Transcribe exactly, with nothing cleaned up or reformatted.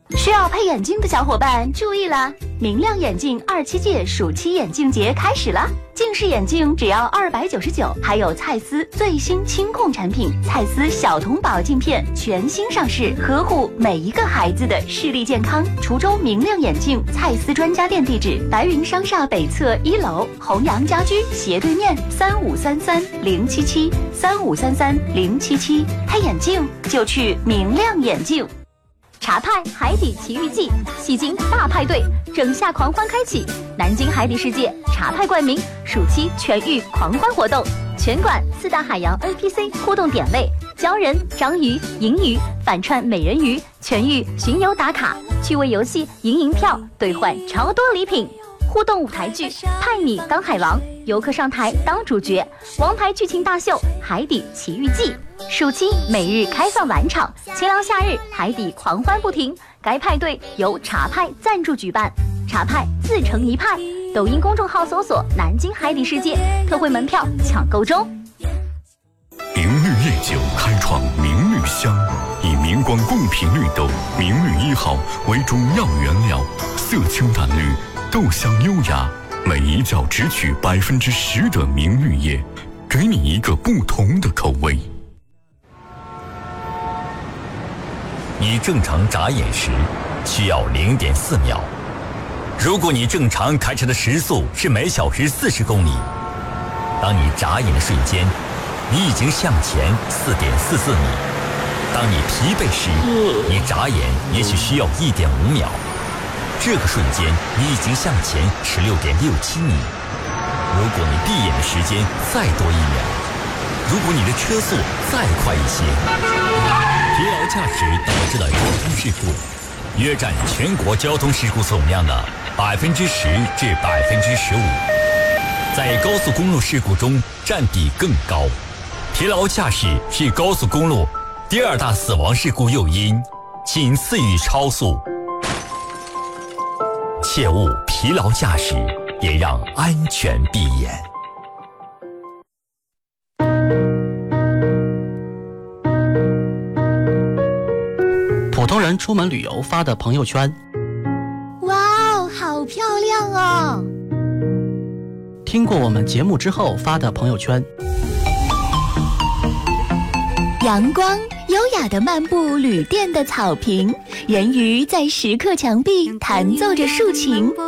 需要配眼镜的小伙伴注意了，明亮眼镜二七届暑期眼镜节开始了，近视眼镜只要二百九十九，还有蔡司最新清控产品蔡司小童宝镜片全新上市，呵护每一个孩子的视力健康。滁州明亮眼镜蔡司专家店地址：白云商厦北侧一楼，弘阳家居斜对面，三五三三零七七三五三三零七七。配眼镜就去明亮眼镜。 茶派海底奇遇记，戏精大派对，整夏狂欢开启！南京海底世界茶派冠名暑期全域狂欢活动，全馆四大海洋 N P C 互动点位，鲛人、章鱼、银鱼反串美人鱼，全域巡游打卡，趣味游戏赢银票兑换超多礼品。互动舞台剧派你当海王，游客上台当主角，王牌剧情大秀海底奇遇记。暑期每日开放晚场，清凉夏日海底狂欢不停。该派对由茶派赞助举办，茶派自成一派。抖音公众号搜索南京海底世界，特惠门票抢购中。 明绿夜酒开创明绿香，以明光贡品绿豆明绿一号为主要原料，色清淡绿，豆香优雅，每一窖只取百分之十的明绿叶，给你一个不同的口味。 你正常眨眼时需要 零点四秒，如果你正常开车的时速是每小时四十公里，当你眨眼的瞬间，你已经向前 四点四四米。当你疲惫时，你眨眼也许需要 一点五秒，这个瞬间你已经向前 十六点六七米。如果你闭眼的时间再多一秒，如果你的车速再快一些，疲劳驾驶导致的交通事故约占全国交通事故总量的百分之十至百分之十五，在高速公路事故中占比更高。疲劳驾驶是高速公路第二大死亡事故诱因，仅次于超速。切勿疲劳驾驶，也让安全闭眼。 普通人出门旅游发的朋友圈， 哇哦，好漂亮哦！ 听过我们节目之后发的朋友圈， 阳光优雅地漫步旅店的草坪，人鱼在石刻墙壁弹奏着竖琴。